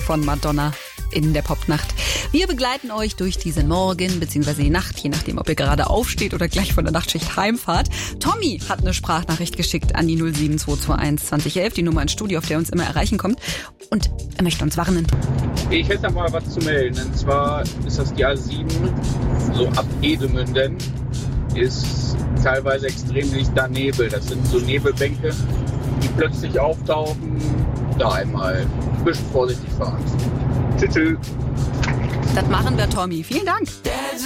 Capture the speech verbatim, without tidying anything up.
von Madonna in der Popnacht. Wir begleiten euch durch diesen Morgen bzw. die Nacht, je nachdem, ob ihr gerade aufsteht oder gleich von der Nachtschicht heimfahrt. Tommy hat eine Sprachnachricht geschickt an die null sieben zwei zwei eins zwanzig elf, die Nummer ins Studio, auf der uns immer erreichen kommt. Und er möchte uns warnen. Ich hätte noch mal was zu melden. Und zwar ist das die A sieben, so ab Edemünden, ist teilweise extrem dichter Nebel. Das sind so Nebelbänke, die plötzlich auftauchen. Da einmal ein bisschen vorsichtig fahren. Tschüss, tschüss. Das machen wir, Tommy. Vielen Dank.